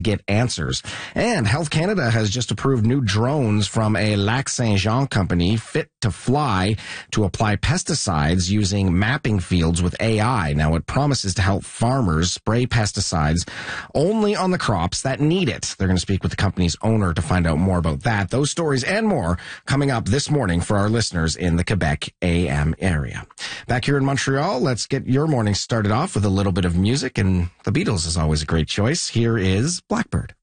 get answers. And Health Canada has just approved new drones from a Lac Saint Jean company fit to fly to apply pesticides using mapping fields with AI. Now, it promises to help farmers spray pesticides only on the crops that need it. They're going to speak with the company's owner to find out more about that. Those stories and more coming up this morning for our listeners in the Quebec AM area. Back here in Montreal, let's get your morning started off with a little bit of music, and the Beatles is always a great choice. Here is Blackbird.